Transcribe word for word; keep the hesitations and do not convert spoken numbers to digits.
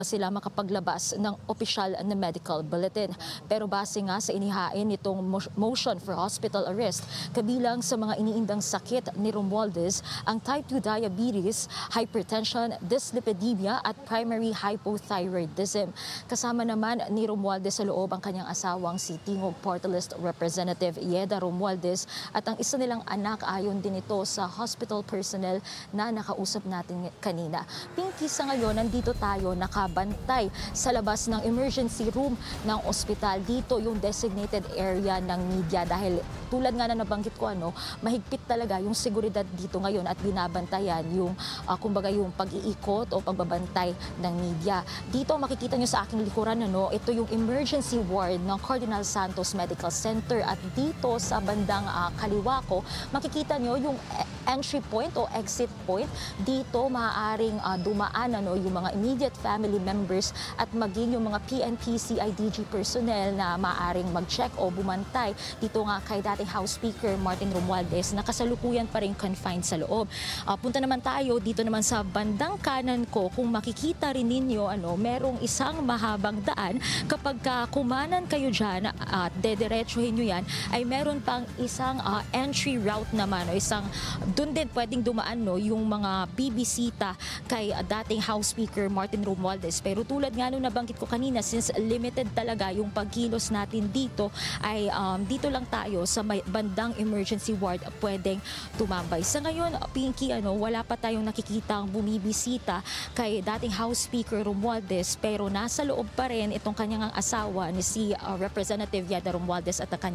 sila makapaglabas ng opisyal na medical bulletin. Pero base nga sa inihain nitong motion for hospital arrest, kabilang sa mga iniindang sakit ni Romualdez ang type two diabetes, hypertension, dyslipidemia at primary hypothyroidism. Kasama naman ni Romualdez sa loob ang kanyang asawang si Tingog Party List Representative Yeda Romualdez at ang isa nilang anak, ayon din ito sa hospital personnel na nakausap natin kanina. Pinky, sa ngayon nandito tayo naka bantay sa labas ng emergency room ng ospital. Dito yung designated area ng media dahil tulad nga na nabanggit ko, ano, mahigpit talaga yung seguridad dito ngayon at binabantayan yung uh, kumbaga yung pag-iikot o pagbabantay ng media. Dito makikita nyo sa aking likuran, ano, ito yung emergency ward ng Cardinal Santos Medical Center at dito sa bandang uh, kaliwa ko makikita nyo yung entry point o exit point. Dito maaaring uh, dumaan, ano, yung mga immediate family members at maging yung mga P N P C I D G personnel na maaaring mag-check o bumantay dito nga kay dating House Speaker Martin Romualdez na kasalukuyan pa rin confined sa loob. Uh, punta naman tayo dito naman sa bandang kanan ko. Kung makikita rin ninyo, ano, merong isang mahabang daan. Kapag ka kumanan kayo dyan at uh, dediretsuhin nyo yan, ay meron pang isang uh, entry route naman o isang doon din pwedeng dumaan, no, yung mga bibisita kay uh, dating House Speaker Martin Romualdez. Pero tulad nga nung nabanggit ko kanina, since limited talaga yung pagkilos natin dito, ay um, dito lang tayo sa may bandang emergency ward pwedeng tumambay. Sa ngayon, Pinky, ano, wala pa tayong nakikitang bumibisita kay dating House Speaker Romualdez, pero nasa loob pa rin itong kanyang asawa ni si uh, Representative Yeda Romualdez at ang